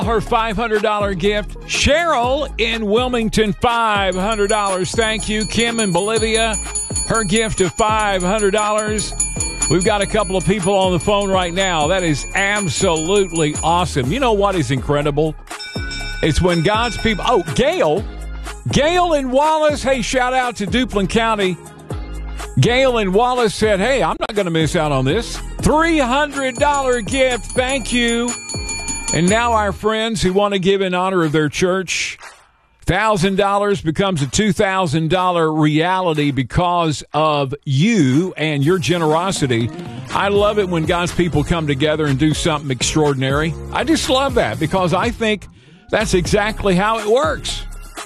her $500 gift. Cheryl in Wilmington, $500. Thank you. Kim in Bolivia, her gift of $500. We've got a couple of people on the phone right now. That is absolutely awesome. You know what is incredible? It's when God's people... Oh, Gail in Wallace. Hey, shout out to Duplin County. Gail in Wallace said, hey, I'm not going to miss out on this. $300 gift. Thank you. And now our friends who want to give in honor of their church, $1,000 becomes a $2,000 reality because of you and your generosity. I love it when God's people come together and do something extraordinary. I just love that because I think that's exactly how it works.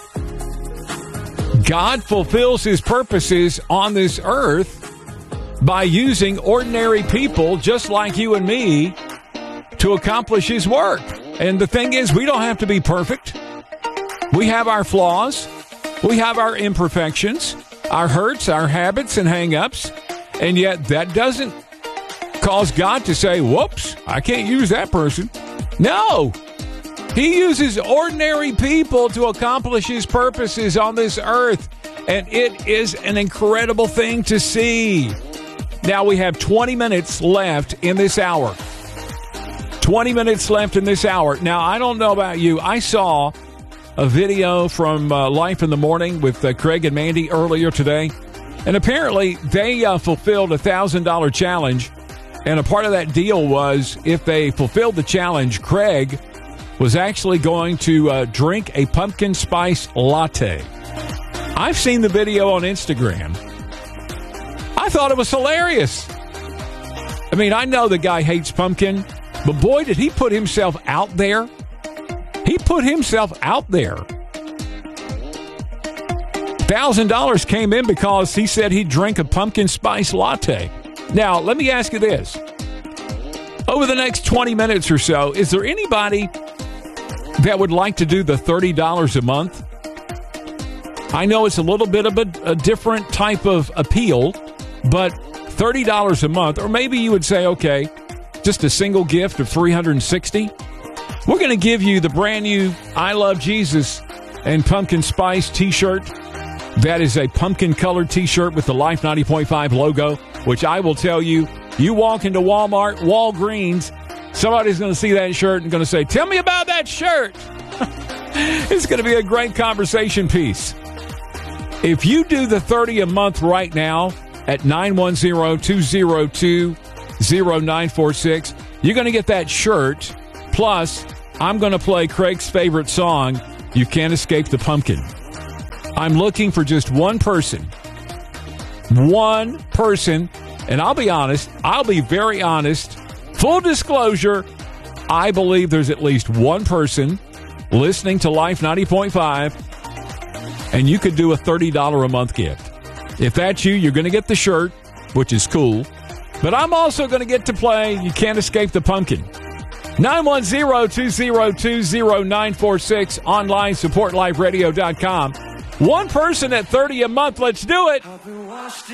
God fulfills his purposes on this earth by using ordinary people just like you and me to accomplish his work. And the thing is, we don't have to be perfect. We have our flaws. We have our imperfections, our hurts, our habits and hang-ups. And yet that doesn't cause God to say, whoops, I can't use that person. No. He uses ordinary people to accomplish his purposes on this earth, and it is an incredible thing to see. Now we have 20 minutes left in this hour. 20 minutes left in this hour. Now, I don't know about you. I saw a video from Life in the Morning with Craig and Mandy earlier today, and apparently they fulfilled a $1,000 challenge, and a part of that deal was if they fulfilled the challenge, Craig was actually going to drink a pumpkin spice latte. I've seen the video on Instagram. I thought it was hilarious. I mean, I know the guy hates pumpkin, but boy, did he put himself out there. He put himself out there. $1,000 came in because he said he'd drink a pumpkin spice latte. Now, let me ask you this. Over the next 20 minutes or so, is there anybody that would like to do the $30 a month? I know it's a little bit of a different type of appeal, but $30 a month, or maybe you would say, okay, just a single gift of $360. We're going to give you the brand new I Love Jesus and Pumpkin Spice t-shirt. That is a pumpkin-colored t-shirt with the Life 90.5 logo, which I will tell you, you walk into Walmart, Walgreens, somebody's going to see that shirt and going to say, tell me about that shirt. It's going to be a great conversation piece. If you do the 30 a month right now at 910-202-0946, you're going to get that shirt. Plus, I'm going to play Craig's favorite song, You Can't Escape the Pumpkin. I'm looking for just one person. One person. And I'll be honest. I'll be very honest. Full disclosure, I believe there's at least one person listening to Life 90.5, and you could do a $30 a month gift. If that's you, you're going to get the shirt, which is cool. But I'm also going to get to play You Can't Escape the Pumpkin. 910-202-0946, online, supportliferadio.com. One person at $30 a month. Let's do it.